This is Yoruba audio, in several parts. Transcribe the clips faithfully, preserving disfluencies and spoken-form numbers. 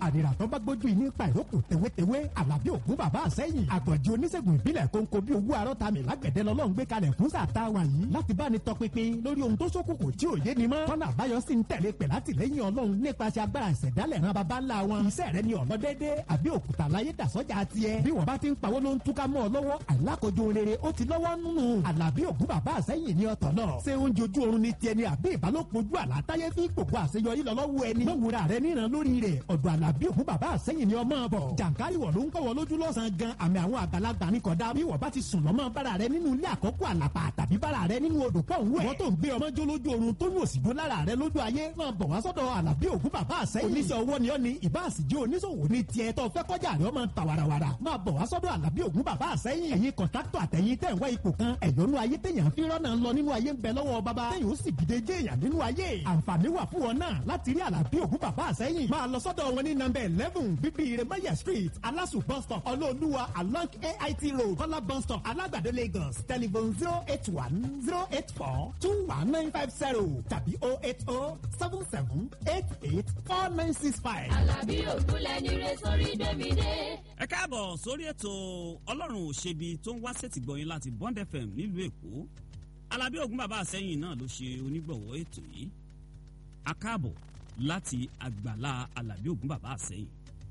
àdìrà tó bá gbójú yìí nípa ìrókò tewétewé Àlàbí Ògún bàbá àsẹ́yìn àgbọ̀njì oníṣègùn ìbílẹ̀ kónkó bí owó arọ́tàmì lágbẹ̀dẹ lọ́lọ́run gbé kalẹ̀ fún sàtáwà yìí láti bá ní tọpinpin lórí ohun tó ṣókùnkùn tí ò yé ni mọ́ tọ́nà àbáyọ sì ń tẹ̀lé pẹ̀ látìlẹ́yìn Ọlọ́run nípasẹ̀ agbára ìṣẹ̀dálẹ̀ ran baba ńlá wọn iṣẹ́ rẹ ni ọ̀nà dédé àbí òkúta láyé dàsọ́jà tiẹ̀ bí wọ́n bá ti ń pawó ló ń túká mọ́ ọ lọ́wọ́ àìlákojú rere ó ti lọ́wọ́ nínú Àlàbí Ògún bàbá àsẹ́yìn ní ọ̀tọ̀ náà ṣé oúnjẹ ojú oorun ni tiẹ̀ ni àbí ìbálòpọ̀ ojú àlátáyé fi gbogbo àṣeyọrí lọ́wọ́ ẹni mọ̀wúra rẹ níran lórí rẹ̀ ọ̀dọ̀ Àlàbí Ògún bàbá àsẹ́yìn ni ọmọ bọ̀ jàǹkárí wọ̀ ló ń kọ́wọ́ lójú lọ́sàn-án gan àmì àwọn àgbàlagbà ní kọ̀dá bí wọ́n bá ti sùn lọ́mọ bára rẹ nínú ilé àkọ́kọ́ àlàpà tàbí bára rẹ nínú odò pọ̀ ń wẹ̀ wọ́n tó ń gbé ọmọ jó lójú oorun tó ní òsìgbó lára rẹ lójú ayé máa bọ̀ wá sọ́dọ̀ Àlàbí Ògún bàbá àsẹ́yìn oníṣẹ́ owó ni ọ́ ni ìbá àsìjẹ́ oníṣòwò ní tiẹ̀ tó fẹ́ kọjá rẹ ọmọ ta warawara máa bọ̀ wá sọ́dọ̀ Àlàbí Ògún bàbá àsẹ́yìn ẹ̀yin kọ̀ńtráktọ̀ àtẹ̀yìn tẹ̀ ń wá ipò kan ẹ̀yọ́nú ayé téèyàn fi rọ́nà lọ nínú ayé ń bẹ lọ́wọ́ bàbá téèyàn ó sì dìde jẹ́ èèyàn nínú ayé àǹfààní wà fún wọn náà láti rí Àlàbí Ògún bàbá àsẹ́yìn máa lọ sọ́dọ̀ wọn ní nọ́mbà eleven bíbí Ire-Maya street Alasu bus stop Ọlọ́ọ̀lúwa along A I T road Kọ́lá bus stop Alágbàdo Lagos telephone zero eight one zero eight four two one nine five zero tàbí oh eight oh seven seven eight eight four nine six five. Àlàbí Ògún lẹni rẹ sórí dèmídé. ẹ káàbọ̀ sórí ètò Ọlọ́run ò ṣebi tó ń wá sétí gbọ̀yìn láti Bond F M nílùú Èkó. Àlàbí Ògún bàbá àsẹ́yìn náà ló ṣe onígbọ̀wọ́ ètò yìí. A káàbọ̀ láti àgbàlá Àlàbí Ògún bàbá àsẹ́yìn.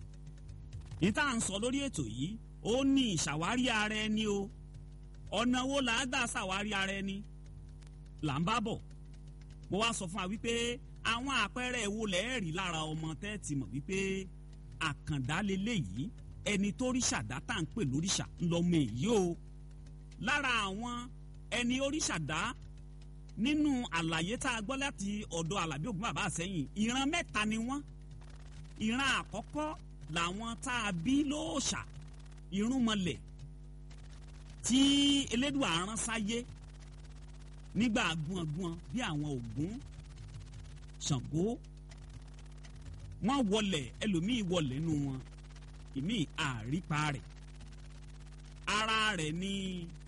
ní tá à ń sọ lórí ètò yìí ó ní ìṣàwárí ara ẹni o ọ̀nà wo là á gbà ṣàwárí ara ẹni là ń bá bọ̀. mo wá sọ fún wa wípé àwọn àpẹẹrẹ wo lẹ́ẹ̀rí lára ọmọ tẹ́ ti mọ̀ wípé àkàndá leléyìí ẹni tó ríṣà dá tá à ń pè lóríṣà ńlọmọ èyí o. lára àwọn ẹni oríṣà dá nínú àlàyé tá a gbọ́ láti ọ̀dọ̀ Àlàbí Ògún bàbá àsẹ́yìn ìran mẹ́ta ni wọ́n. ìran àkọ́kọ́ làwọn tá a bí lóòṣà irúnmọlẹ̀ tí Elédùà rán sáyé nígbà gbọ̀ngbọ̀n bí àwọn Ògún Ṣàngó wọ́n wọlẹ̀ ẹlòmíì wọlẹ̀ nù wọn ìmí àrípa rẹ̀ ara rẹ̀ ní